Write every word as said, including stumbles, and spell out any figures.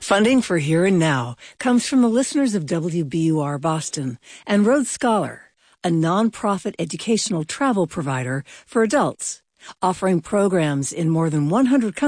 Funding for Here and Now comes from the listeners of W B U R Boston and Road Scholar, a nonprofit educational travel provider for adults, offering programs in more than one hundred countries.